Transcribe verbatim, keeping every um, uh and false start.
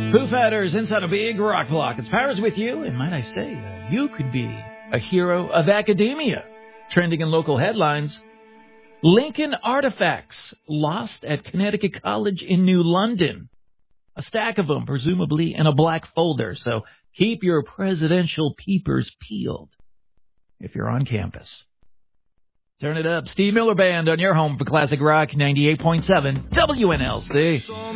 Foo Fighters inside a big rock block. It's Powers with you, and might I say, uh, you could be a hero of academia. Trending in local headlines, Lincoln artifacts lost at Connecticut College in New London. A stack of them, presumably in a black folder, so keep your presidential peepers peeled if you're on campus. Turn it up. Steve Miller Band on your home for classic rock, ninety-eight point seven W N L C.